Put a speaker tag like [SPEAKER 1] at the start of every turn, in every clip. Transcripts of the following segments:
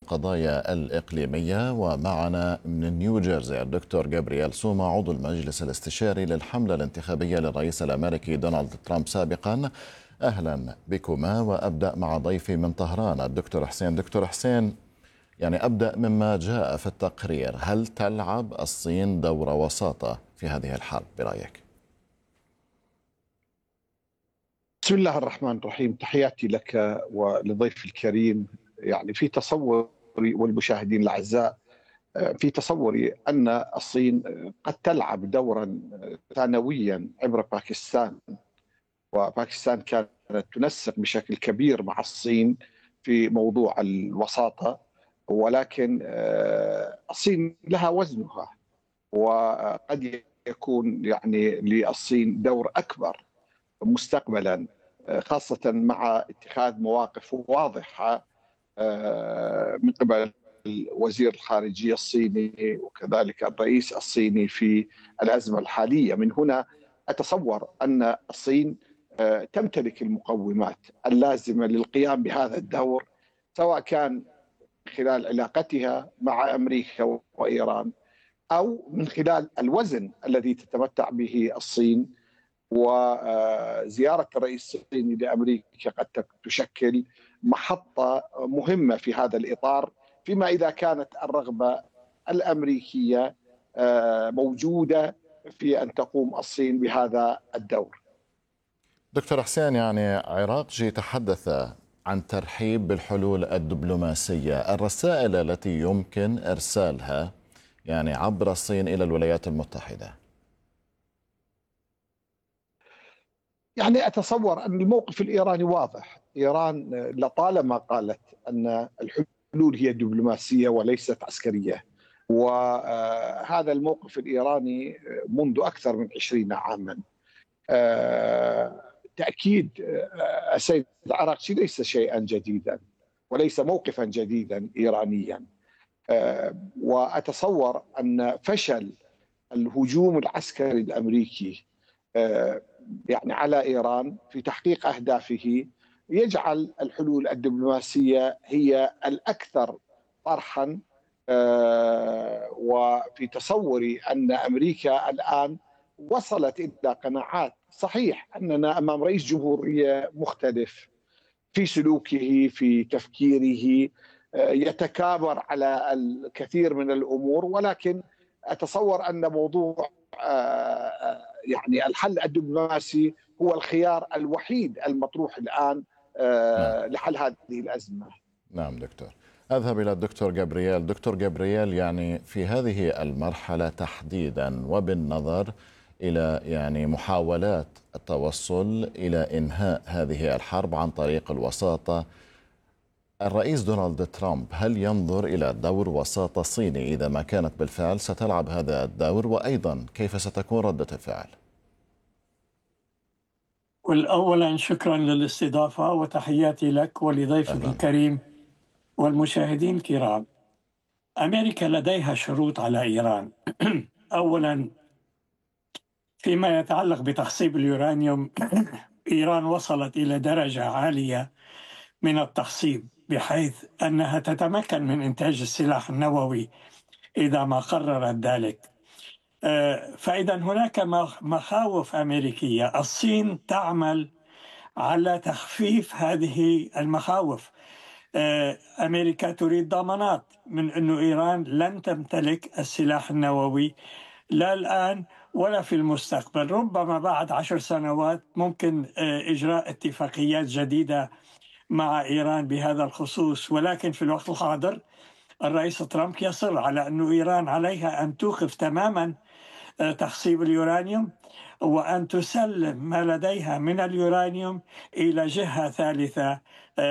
[SPEAKER 1] القضايا الإقليمية، ومعنا من نيوجيرسي الدكتور جابرييل سوما عضو المجلس الاستشاري للحملة الانتخابية للرئيس الأمريكي دونالد ترامب سابقا. أهلا بكما، وأبدأ مع ضيفي من طهران الدكتور حسين. دكتور حسين، أبدأ مما جاء في التقرير، هل تلعب الصين دور وساطة في هذه الحرب برأيك؟
[SPEAKER 2] بسم الله الرحمن الرحيم، تحياتي لك ولضيف الكريم. في تصوري والمشاهدين الأعزاء، في تصوري أن الصين قد تلعب دورا ثانويا عبر باكستان، وباكستان كانت تنسق بشكل كبير مع الصين في موضوع الوساطة، ولكن الصين لها وزنها، وقد يكون للصين دور أكبر مستقبلا، خاصة مع اتخاذ مواقف واضحة من قبل وزير الخارجية الصيني وكذلك الرئيس الصيني في الأزمة الحالية. من هنا أتصور أن الصين تمتلك المقومات اللازمة للقيام بهذا الدور، سواء كان خلال علاقتها مع أمريكا وإيران أو من خلال الوزن الذي تتمتع به الصين. وزيارة الرئيس الصيني لأمريكا قد تشكل محطة مهمة في هذا الإطار، فيما إذا كانت الرغبة الأمريكية موجودة في أن تقوم الصين بهذا الدور.
[SPEAKER 1] دكتور حسين، عراقجي تحدث عن ترحيب بالحلول الدبلوماسية، الرسائل التي يمكن إرسالها عبر الصين إلى الولايات المتحدة.
[SPEAKER 2] أتصور أن الموقف الإيراني واضح. إيران لطالما قالت أن الحلول هي دبلوماسية وليست عسكرية، وهذا الموقف الإيراني منذ أكثر من 20 عاما. تأكيد السيد العراقجي ليس شيئا جديدا وليس موقفا جديدا إيرانيا، وأتصور أن فشل الهجوم العسكري الأمريكي على إيران في تحقيق أهدافه يجعل الحلول الدبلوماسية هي الأكثر طرحا. وفي تصوري أن أمريكا الآن وصلت إلى قناعات، صحيح أننا أمام رئيس جمهورية مختلف في سلوكه في تفكيره، يتكابر على الكثير من الأمور، ولكن أتصور أن موضوع الحل الدبلوماسي هو الخيار الوحيد المطروح الآن لحل هذه الأزمة.
[SPEAKER 1] نعم دكتور. أذهب إلى الدكتور جابرييل. دكتور جابرييل، في هذه المرحلة تحديدا وبالنظر إلى محاولات التوصل إلى إنهاء هذه الحرب عن طريق الوساطة، الرئيس دونالد ترامب هل ينظر إلى دور وساطة صيني إذا ما كانت بالفعل ستلعب هذا الدور؟ وأيضا كيف ستكون ردة الفعل؟
[SPEAKER 3] أولا شكرا للاستضافة وتحياتي لك ولضيفك الكريم والمشاهدين الكرام. أمريكا لديها شروط على إيران. أولا فيما يتعلق بتخصيب اليورانيوم، إيران وصلت إلى درجة عالية من التخصيب بحيث أنها تتمكن من إنتاج السلاح النووي إذا ما قررت ذلك. فإذا هناك مخاوف أمريكية، الصين تعمل على تخفيف هذه المخاوف. أمريكا تريد ضمانات من أن إيران لن تمتلك السلاح النووي، لا الآن ولا في المستقبل. ربما بعد 10 سنوات ممكن إجراء اتفاقيات جديدة مع إيران بهذا الخصوص، ولكن في الوقت الحاضر الرئيس ترامب يصر على أن إيران عليها أن توقف تماما تخصيب اليورانيوم وأن تسلم ما لديها من اليورانيوم إلى جهة ثالثة،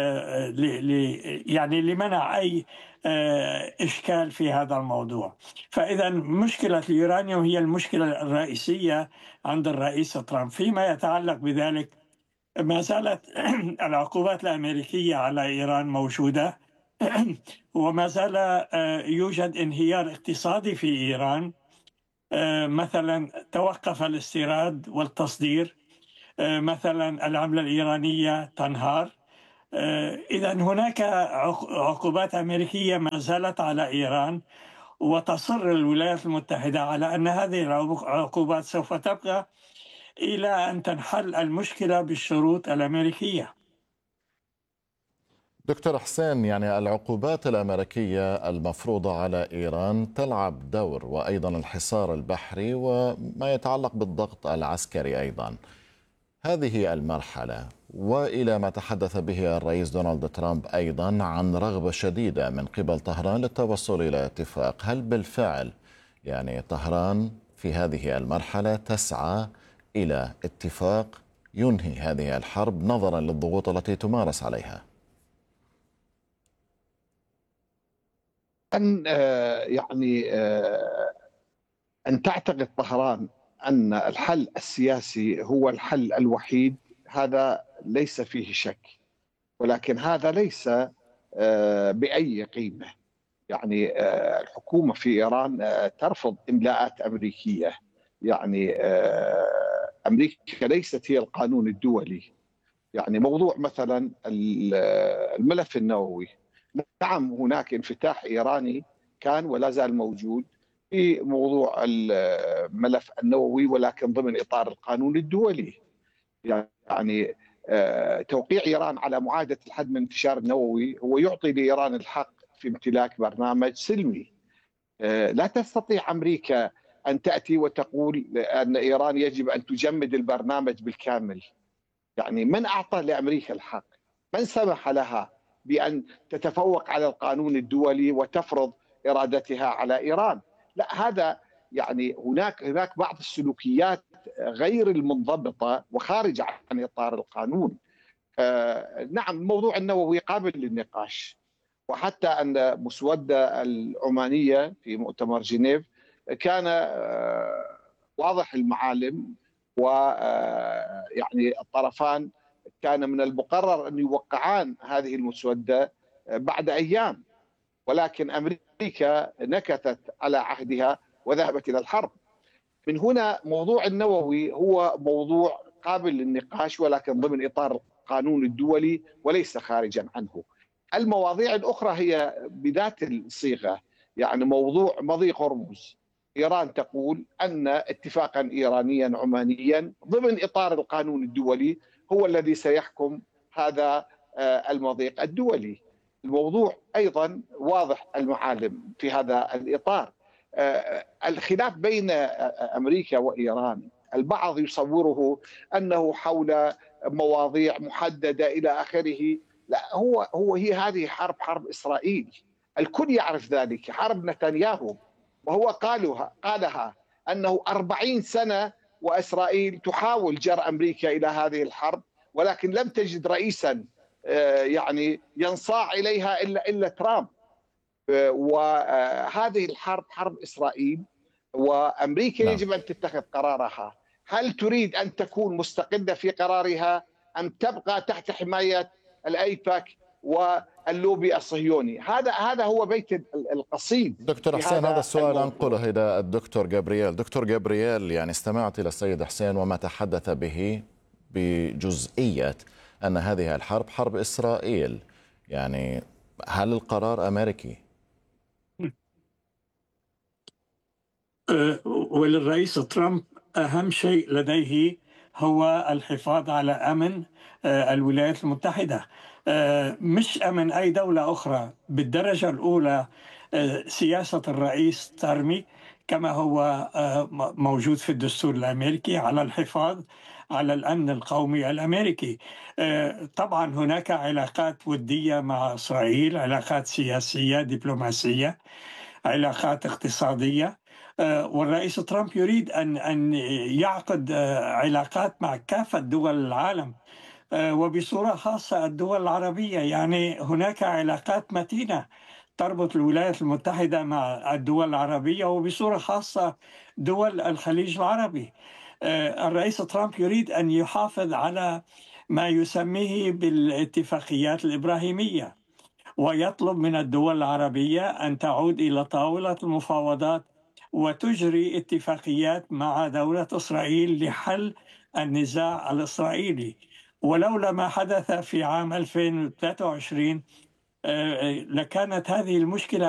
[SPEAKER 3] لمنع أي إشكال في هذا الموضوع. فإذا مشكلة اليورانيوم هي المشكلة الرئيسية عند الرئيس ترامب. فيما يتعلق بذلك، ما زالت العقوبات الأمريكية على إيران موجودة، وما زال يوجد انهيار اقتصادي في إيران. مثلا توقف الاستيراد والتصدير، مثلا العملة الإيرانية تنهار، إذا هناك عقوبات أمريكية ما زالت على إيران، وتصر الولايات المتحدة على أن هذه العقوبات سوف تبقى إلى أن تنحل المشكلة بالشروط الأمريكية.
[SPEAKER 1] دكتور حسين، يعني العقوبات الأمريكية المفروضة على إيران تلعب دور، وأيضا الحصار البحري وما يتعلق بالضغط العسكري أيضا. هذه المرحلة وإلى ما تحدث به الرئيس دونالد ترامب أيضا عن رغبة شديدة من قبل طهران للتوصل إلى اتفاق، هل بالفعل يعني طهران في هذه المرحلة تسعى إلى اتفاق ينهي هذه الحرب نظرا للضغوط التي تمارس عليها؟
[SPEAKER 2] أن تعتقد طهران أن الحل السياسي هو الحل الوحيد، هذا ليس فيه شك، ولكن هذا ليس بأي قيمة. يعني الحكومة في إيران ترفض إملاءات أمريكية. يعني أمريكا ليست هي القانون الدولي. يعني موضوع مثلا الملف النووي، نعم هناك انفتاح إيراني كان ولا زال موجود في موضوع الملف النووي، ولكن ضمن إطار القانون الدولي. يعني توقيع إيران على معاهدة الحد من الانتشار النووي هو يعطي لإيران الحق في امتلاك برنامج سلمي. لا تستطيع أمريكا أن تأتي وتقول أن إيران يجب أن تجمد البرنامج بالكامل. يعني من أعطى لأمريكا الحق؟ من سمح لها بأن تتفوق على القانون الدولي وتفرض إرادتها على إيران؟ لا، هذا يعني هناك بعض السلوكيات غير المنضبطة وخارجة عن إطار القانون. نعم، الموضوع النووي قابل للنقاش، وحتى أن مسودة العمانية في مؤتمر جنيف كان واضح المعالم، ويعني الطرفان كان من المقرر أن يوقعان هذه المسودة بعد أيام، ولكن أمريكا نكثت على عهدها وذهبت إلى الحرب. من هنا موضوع النووي هو موضوع قابل للنقاش، ولكن ضمن إطار القانون الدولي وليس خارجا عنه. المواضيع الأخرى هي بذات الصيغة. يعني موضوع مضيق هرمز، إيران تقول أن اتفاقا إيرانيا عمانيا ضمن إطار القانون الدولي هو الذي سيحكم هذا المضيق الدولي. الموضوع أيضا واضح المعالم في هذا الإطار. الخلاف بين أمريكا وإيران البعض يصوره أنه حول مواضيع محددة إلى آخره. لا، هي هذه حرب إسرائيل، الكل يعرف ذلك، حرب نتنياهو، وهو قالها أنه 40 سنة وإسرائيل تحاول جر أمريكا إلى هذه الحرب، ولكن لم تجد رئيسا يعني ينصاع إليها إلا ترامب. وهذه الحرب حرب إسرائيل، وأمريكا يجب أن تتخذ قرارها. هل تريد أن تكون مستقلة في قرارها أم تبقى تحت حماية الأيباك واللوبي الصهيوني؟ هذا هو بيت القصيد.
[SPEAKER 1] دكتور حسين، هذا السؤال أنقله إلى الدكتور جابرييل. دكتور جابرييل، يعني استمعت إلى السيد حسين وما تحدث به بجزئية أن هذه الحرب حرب إسرائيل، يعني هل القرار أمريكي؟
[SPEAKER 3] وللرئيس ترامب أهم شيء لديه هو الحفاظ على أمن الولايات المتحدة، مش أمن أي دولة أخرى. بالدرجة الأولى سياسة الرئيس ترمي كما هو موجود في الدستور الأمريكي على الحفاظ على الأمن القومي الأمريكي. طبعا هناك علاقات ودية مع إسرائيل، علاقات سياسية دبلوماسية، علاقات اقتصادية، والرئيس ترامب يريد أن يعقد علاقات مع كافة دول العالم، وبصورة خاصة الدول العربية. يعني هناك علاقات متينة تربط الولايات المتحدة مع الدول العربية، وبصورة خاصة دول الخليج العربي. الرئيس ترامب يريد أن يحافظ على ما يسميه بالاتفاقيات الإبراهيمية، ويطلب من الدول العربية أن تعود إلى طاولة المفاوضات وتجري اتفاقيات مع دولة إسرائيل لحل النزاع الإسرائيلي. ولولا ما حدث في عام 2023 لكانت هذه المشكلة